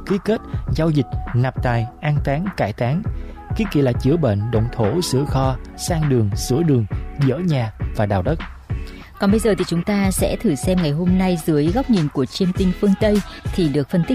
ký kết, giao dịch, nạp tài, an táng, cải táng. Kiết kỷ là chữa bệnh, động thổ, sửa kho, sang đường, sửa đường, dỡ nhà và đào đất. Còn bây giờ thì chúng ta sẽ thử xem ngày hôm nay dưới góc nhìn của chiêm tinh phương Tây thì được phân tích